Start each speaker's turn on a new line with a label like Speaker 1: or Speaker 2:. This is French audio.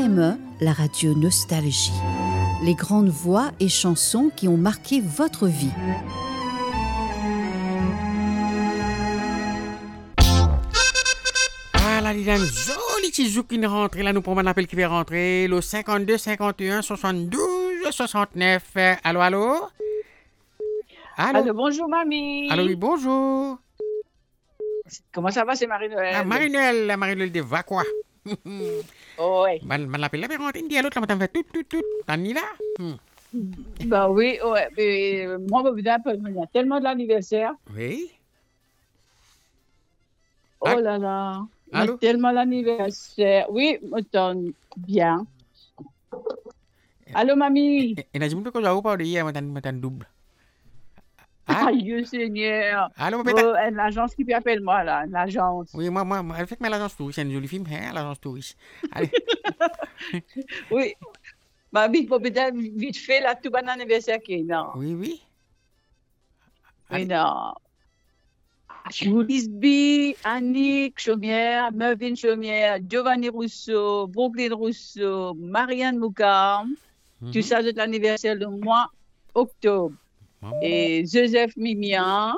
Speaker 1: CME, la radio Nostalgie. Les grandes voix et chansons qui ont marqué votre vie.
Speaker 2: Ah là, il y a une jolie petite zouk qui est rentrée. Là, nous prenons un appel qui va rentrer. Le 52 51 72 69. Allô, allô?
Speaker 3: Allô, bonjour, mamie.
Speaker 2: Allô, oui, bonjour.
Speaker 3: Comment ça va, c'est Marie-Noël?
Speaker 2: Ah, Marie-Noël de Vacqua.
Speaker 3: Oh, ouais.
Speaker 2: L'appel là va rentrer. Il dit à l'autre, là, t'as fait tout. T'en es là?
Speaker 3: Bah oui, ouais. Mais, moi, il y a tellement de l'anniversaire.
Speaker 2: Oui.
Speaker 3: Oh là là.
Speaker 2: Allô?
Speaker 3: Tellement l'anniversaire. Oui, m'entends bien. Allô, mamie?
Speaker 2: Et n'a jamais que j'avais pas de hier, m'entends double.
Speaker 3: Aïe, Seigneur.
Speaker 2: Allô,
Speaker 3: L'agence qui appelle moi, là, l'agence.
Speaker 2: Oui, moi, elle fait que l'agence touriste, c'est une jolie film, hein, l'agence touriste. Allez.
Speaker 3: Oui. Mamie, peut-être vite fait, là, tout bon anniversaire qui est, non.
Speaker 2: Oui.
Speaker 3: Mais non. Lisby, Annick Chaumière, Mervyn Chaumière, Giovanni Rousseau, Brooklyn Rousseau, Marianne Moukarm. Tout ça, c'est l'anniversaire du mois octobre. Et Joseph Mimian,